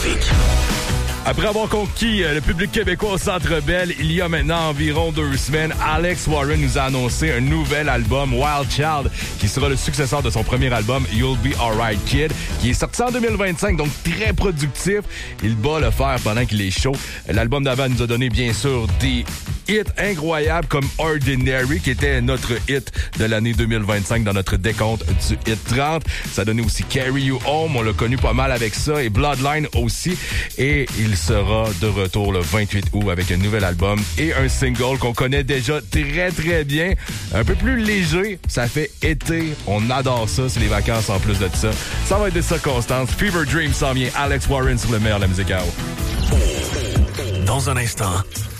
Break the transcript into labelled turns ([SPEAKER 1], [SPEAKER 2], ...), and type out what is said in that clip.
[SPEAKER 1] musique.
[SPEAKER 2] Après avoir conquis le public québécois au Centre Bell, il y a maintenant environ 2 semaines, Alex Warren nous a annoncé un nouvel album, Wild Child, qui sera le successeur de son premier album, You'll Be Alright Kid, qui est sorti en 2025, donc très productif. Il bat le fer pendant qu'il est chaud. L'album d'avant nous a donné, bien sûr, des hits incroyables comme Ordinary, qui était notre hit de l'année 2025 dans notre décompte du Hit 30. Ça a donné aussi Carry You Home, on l'a connu pas mal avec ça, et Bloodline aussi. Et il sera de retour le 28 août avec un nouvel album et un single qu'on connaît déjà très très bien, un peu plus léger, ça fait été, on adore ça, c'est les vacances en plus de ça. Ça va être des circonstances. Fever Dream s'en vient, Alex Warren sur le meilleur de la musique à eau.
[SPEAKER 1] Dans un instant,